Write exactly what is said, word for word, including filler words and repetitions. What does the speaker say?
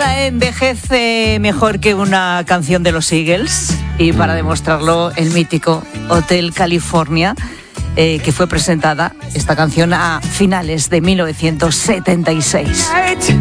Nada envejece mejor que una canción de los Eagles, y para demostrarlo el mítico Hotel California, eh, que fue presentada esta canción a finales de mil novecientos setenta y seis.